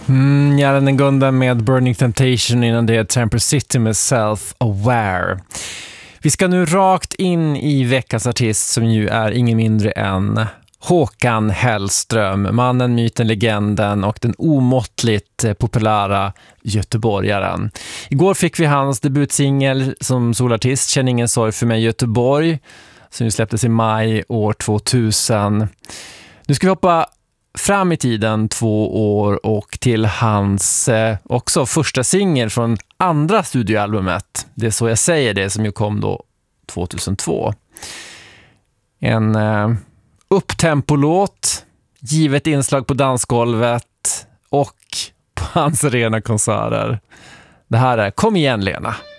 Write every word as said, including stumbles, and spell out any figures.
Mm, Jalen Gundan med Burning Temptation, innan det är Temper City med Self-Aware. Vi ska nu rakt in i veckans artist, som ju är ingen mindre än Håkan Hellström, mannen, myten, legenden och den omåttligt populära göteborgaren. Igår fick vi hans debutsingel som solartist, Känn ingen sorg för mig Göteborg, som släpptes i maj år tvåtusen. Nu ska vi hoppa fram i tiden två år och till hans eh, också första singel från andra studioalbumet. Det är så jag säger det, som ju kom då tvåtusentvå. En eh, upptempolåt, givet inslag på dansgolvet och på hans rena konserter. Det här är Kom igen Lena.